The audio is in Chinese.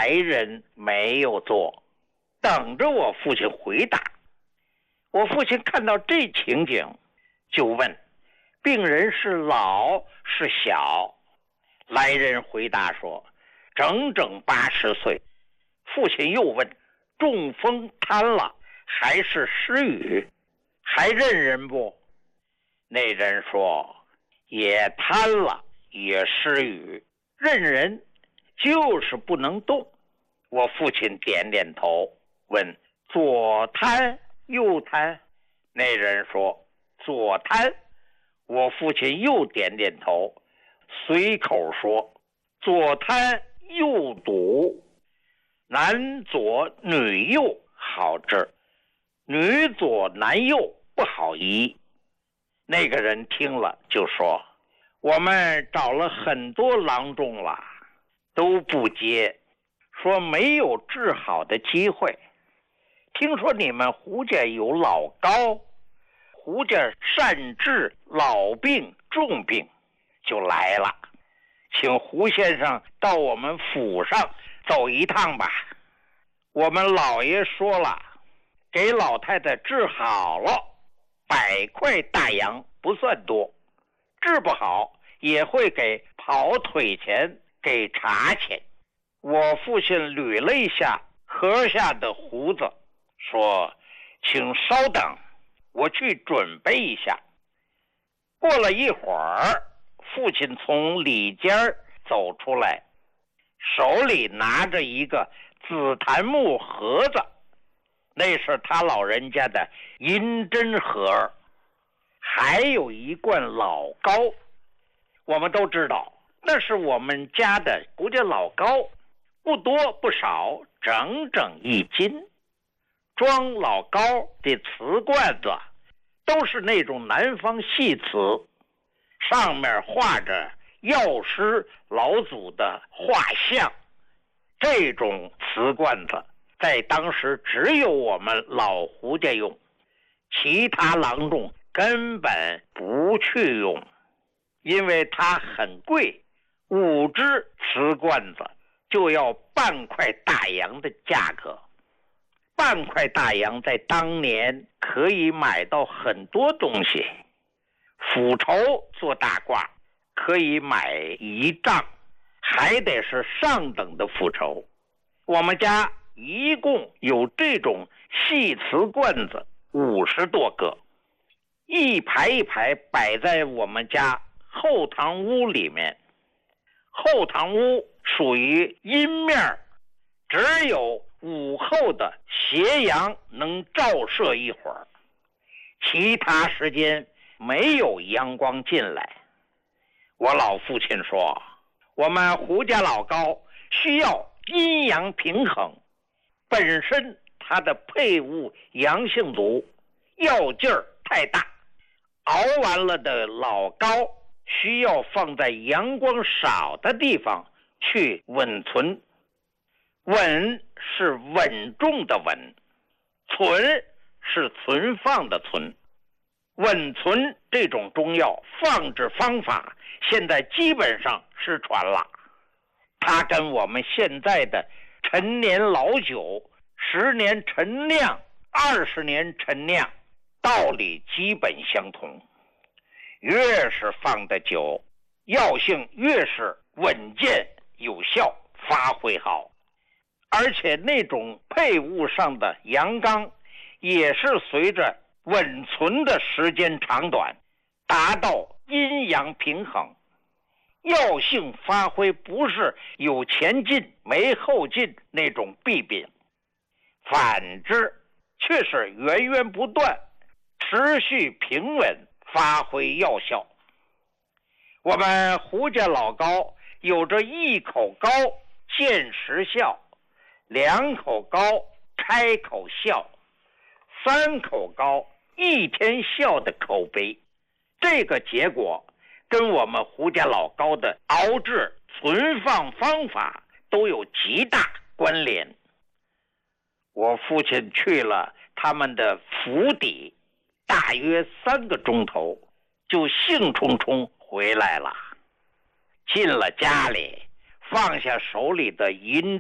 来人没有做，等着我父亲回答。我父亲看到这情景，就问病人是老是小。来人回答说整整80岁。父亲又问中风瘫了还是失语，还认人不？那人说也瘫了也失语，认人，就是不能动。我父亲点点头，问左瘫右瘫？那人说左瘫。我父亲又点点头，随口说左瘫右堵，男左女右好治，女左男右不好医。那个人听了就说我们找了很多郎中了，都不接，说没有治好的机会。听说你们胡家有老高，胡家善治老病重病，就来了，请胡先生到我们府上走一趟吧。我们老爷说了，给老太太治好了100块大洋不算多，治不好也会给跑腿钱，给茶钱。我父亲捋了一下颌下的胡子，说请稍等，我去准备一下。过了一会儿，父亲从里间走出来，手里拿着一个紫檀木盒子，那是他老人家的银针盒，还有一罐老膏。我们都知道那是我们家的胡家老膏，不多不少，整整1斤。装老膏的瓷罐子都是那种南方细瓷，上面画着药师老祖的画像。这种瓷罐子在当时只有我们老胡家用，其他郎中根本不去用，因为它很贵，5只瓷罐子就要半块大洋的价格。半块大洋在当年可以买到很多东西，斧绸做大褂可以买1丈，还得是上等的斧绸。我们家一共有这种细瓷罐子50多个，一排一排摆在我们家后堂屋里面。后堂屋属于阴面，只有午后的斜阳能照射一会儿，其他时间没有阳光进来。我老父亲说我们胡家老高需要阴阳平衡，本身它的配伍阳性足，药劲儿太大，熬完了的老高需要放在阳光少的地方去稳存。稳是稳重的稳，存是存放的存。稳存这种中药放置方法现在基本上失传了，它跟我们现在的陈年老酒10年陈酿20年陈酿道理基本相同，越是放的久，药性越是稳健有效，发挥好。而且那种配伍上的阳刚也是随着稳存的时间长短达到阴阳平衡，药性发挥不是有前进没后进那种弊病，反之却是源源不断持续平稳发挥药效。我们胡家老高有着1口膏见时效，2口膏开口笑，3口膏1天效的口碑。这个结果跟我们胡家老高的熬制存放方法都有极大关联。我父亲去了他们的府邸，大约3个钟头就兴冲冲回来了。进了家里，放下手里的银